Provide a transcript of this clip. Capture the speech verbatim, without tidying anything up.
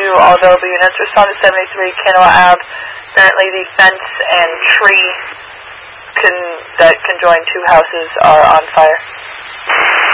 all available units. Respond to seventy-three Kanoa Ave. Apparently the fence and tree can, that can join two houses are on fire.